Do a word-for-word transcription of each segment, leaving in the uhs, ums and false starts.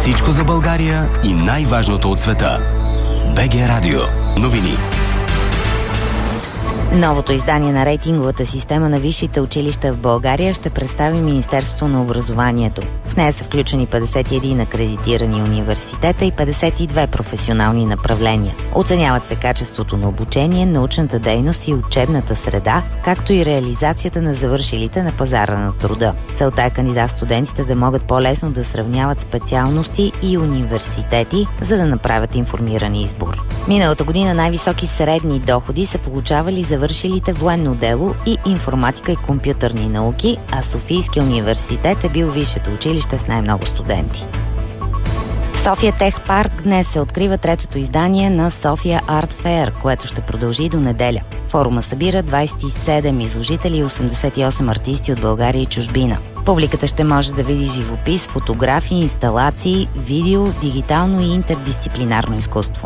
Всичко за България и най-важното от света. БГ Радио. Новини. Новото издание на рейтинговата система на висшите училища в България ще представи Министерството на образованието. В нея са включени петдесет и един акредитирани университета и петдесет и две професионални направления. Оценяват се качеството на обучение, научната дейност и учебната среда, както и реализацията на завършилите на пазара на труда. Целта е кандидат-студентите да могат по-лесно да сравняват специалности и университети, за да направят информиран избор. Миналата година най-високи средни доходи са получавали завършилите военно дело и информатика и компютърни науки, а Софийския университет е бил висшето училище с най-много студенти. София Тех Парк днес се открива третото издание на София Арт Феър, което ще продължи до неделя. Форума събира двадесет и седем изложители и осемдесет и осем артисти от България и чужбина. Публиката ще може да види живопис, фотографии, инсталации, видео, дигитално и интердисциплинарно изкуство.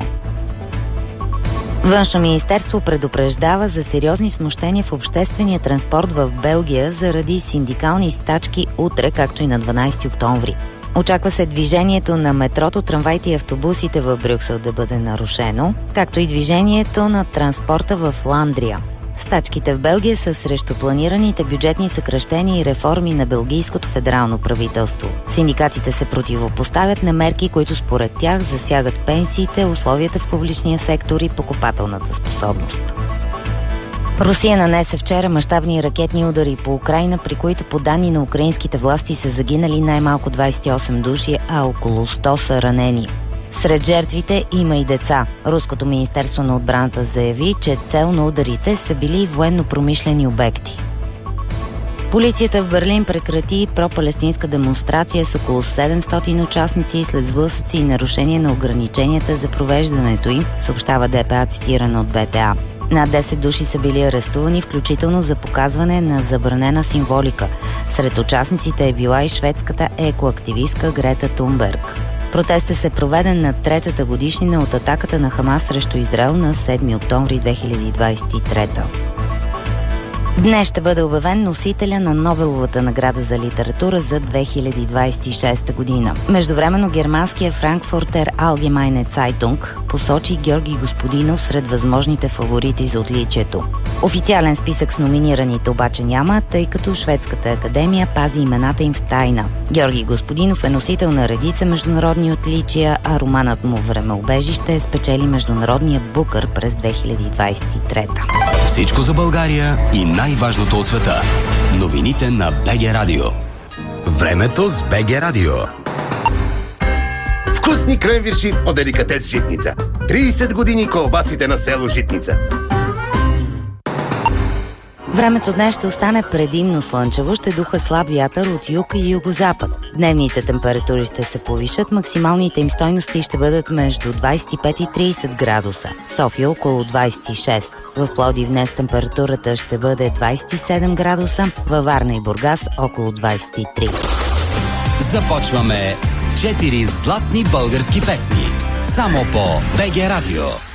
Външно министерство предупреждава за сериозни смущения в обществения транспорт в Белгия заради синдикални стачки утре, както и на дванадесети октомври. Очаква се движението на метрото, трамваите и автобусите в Брюксел да бъде нарушено, както и движението на транспорта в Фландрия. Стачките в Белгия са срещу планираните бюджетни съкращения и реформи на белгийското федерално правителство. Синдикатите се противопоставят на мерки, които според тях засягат пенсиите, условията в публичния сектор и покупателната способност. Русия нанесе вчера мащабни ракетни удари по Украйна, при които по данни на украинските власти са загинали най-малко двадесет и осем души, а около сто са ранени. Сред жертвите има и деца. Руското министерство на отбраната заяви, че цел на ударите са били военно-промишлени обекти. Полицията в Берлин прекрати пропалестинска демонстрация с около седемстотин участници след сблъсъци и нарушение на ограниченията за провеждането им, съобщава ДПА, цитирано от БТА. Над десет души са били арестувани, включително за показване на забранена символика. Сред участниците е била и шведската екоактивистка Грета Тунберг. Протестът се проведе на третата годишнина от атаката на Хамас срещу Израел на седми октомври две хиляди двадесет и трета. Днес ще бъде обявен носителя на Нобеловата награда за литература за две хиляди двадесет и шеста година. Междувременно германския Frankfurter Allgemeine Zeitung посочи Георги Господинов сред възможните фаворити за отличието. Официален списък с номинираните обаче няма, тъй като Шведската академия пази имената им в тайна. Георги Господинов е носител на редица международни отличия, а романът му "Времеубежище" спечели международния Букър през две хиляди двадесет и трета. Всичко за България и най-важното от света. Новините на БГ Радио. Времето с БГ Радио. Вкусни кренвирши от деликатес Житница. тридесет години колбасите на село Житница. Времето днес ще остане предимно слънчево, ще духа слаб вятър от юг и югозапад. Дневните температури ще се повишат, максималните им стойности ще бъдат между двадесет и пет и тридесет градуса. София около двадесет и шест. В Пловдив днес температурата ще бъде двадесет и седем градуса, във Варна и Бургас около двадесет и три. Започваме с четири златни български песни. Само по БГ Радио.